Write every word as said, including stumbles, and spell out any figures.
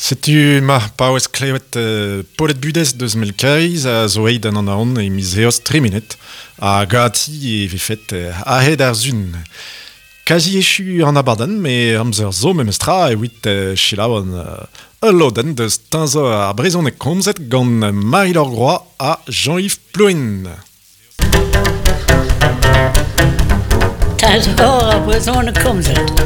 Setu ma paouez klevet uh, polet budez deus melkariz a zo eid an an aon e miz eoz tre minut a gati e vefet uh, ahed ar zun. Kazi echu an abadenn, me amzer zo memestra evit uh, chilaon uh, ul lodenn deus tanzo ar brezon e komzet gant uh, Marie-Laure Groy a Jean-Yves Plouin. Tanzo ar brezon e komzet.